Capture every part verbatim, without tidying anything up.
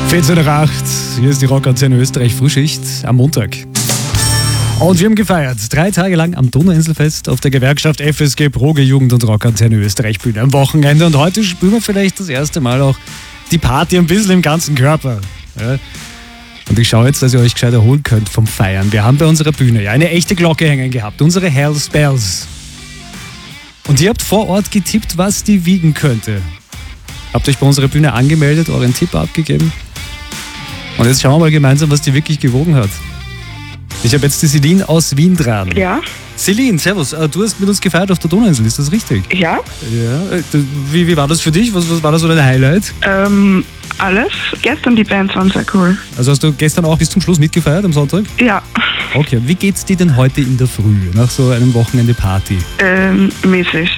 vierzehn nach acht, hier ist die Rockantenne Österreich Frühschicht am Montag. Und wir haben gefeiert, drei Tage lang am Donauinselfest auf der Gewerkschaft F S G Proge Jugend und Rockantenne Österreich Bühne am Wochenende. Und heute spüren wir vielleicht das erste Mal auch die Party ein bisschen im ganzen Körper. Ja. Und ich schaue jetzt, dass ihr euch gescheit erholen könnt vom Feiern. Wir haben bei unserer Bühne ja eine echte Glocke hängen gehabt, unsere Hells Bells. Und ihr habt vor Ort getippt, was die wiegen könnte. Habt euch bei unserer Bühne angemeldet, euren Tipp abgegeben. Und jetzt schauen wir mal gemeinsam, was die wirklich gewogen hat. Ich habe jetzt die Celine aus Wien dran. Ja. Celine, servus. Du hast mit uns gefeiert auf der Donauinsel, ist das richtig? Ja. Ja. Wie, wie war das für dich? Was, was war da so dein Highlight? Ähm, alles. Gestern die Bands waren sehr cool. Also hast du gestern auch bis zum Schluss mitgefeiert am Sonntag? Ja. Okay, wie geht's dir denn heute in der Früh, nach so einem Wochenende Party? Ähm, mäßig.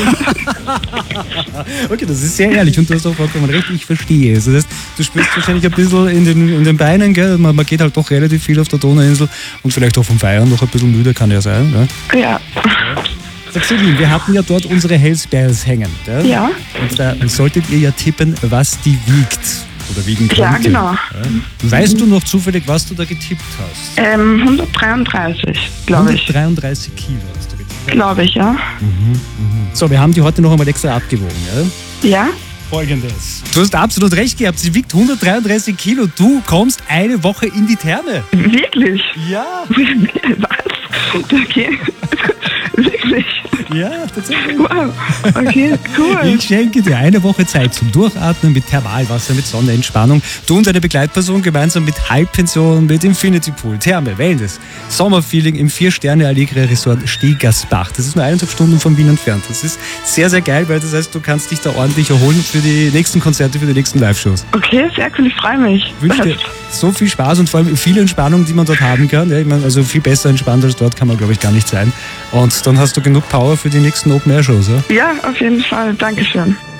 Okay, das ist sehr ehrlich und du hast auch vollkommen recht, ich verstehe. Also das heißt, du spürst wahrscheinlich ein bisschen in den, in den Beinen, gell? Man, man geht halt doch relativ viel auf der Donauinsel und vielleicht auch vom Feiern noch ein bisschen müde, kann ja sein. Ja. Ja. Sag Celine, wir hatten ja dort unsere Hells Bells hängen. Gell? Ja. Und da solltet ihr ja tippen, was die wiegt. Oder wiegen könnte. Ja, genau. Ja. Weißt du noch zufällig, was du da getippt hast? Ähm, hundertdreiunddreißig, glaube ich. hundertdreiunddreißig Kilo hast du getippt. Glaube ich, ja. Mhm, mhm. So, wir haben die heute noch einmal extra abgewogen. Ja? Ja. Folgendes. Du hast absolut recht gehabt, sie wiegt hundertdreiunddreißig Kilo. Du kommst eine Woche in die Therme. Wirklich? Ja. Was? Okay. Wirklich? Ja, tatsächlich. Wow. Okay, cool. Ich schenke dir eine Woche Zeit zum Durchatmen mit Thermalwasser, mit Sonnenentspannung. Du und deine Begleitperson gemeinsam mit Halbpension, mit Infinity Pool, Therme, Wellness, Sommerfeeling im vier-Sterne-Allegre-Resort Stegersbach. Das ist nur eineinhalb Stunden von Wien entfernt. Das ist sehr, sehr geil, weil das heißt, du kannst dich da ordentlich erholen für die nächsten Konzerte, für die nächsten Live-Shows. Okay, sehr cool, ich freue mich. Ich wünsche dir so viel Spaß und vor allem viel Entspannung, die man dort haben kann. Ja, ich meine, also viel besser entspannt als dort kann man, glaube ich, gar nicht sein. Und dann hast du genug Power für die nächsten Open-Air-Shows, ja? Ja, auf jeden Fall. Dankeschön.